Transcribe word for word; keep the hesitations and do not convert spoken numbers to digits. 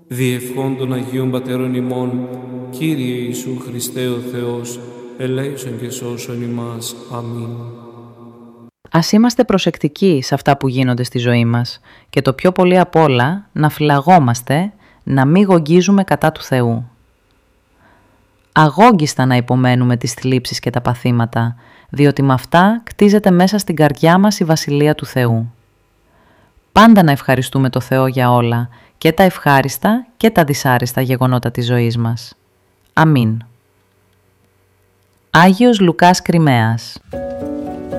Διευχών των Αγίων Πατέρων ημών, Κύριε Ιησού Χριστέ ο Θεός, ελέησον και σώσον ημάς. Αμήν. Ας είμαστε προσεκτικοί σε αυτά που γίνονται στη ζωή μας και το πιο πολύ απ' όλα να φυλαγόμαστε, να μην γογγίζουμε κατά του Θεού. Αγόγγιστα να υπομένουμε τις θλίψεις και τα παθήματα, διότι με αυτά κτίζεται μέσα στην καρδιά μας η Βασιλεία του Θεού. Πάντα να ευχαριστούμε το Θεό για όλα, και τα ευχάριστα και τα δυσάριστα γεγονότα της ζωής μας. Αμήν. Άγιος Λουκάς Κριμαίας.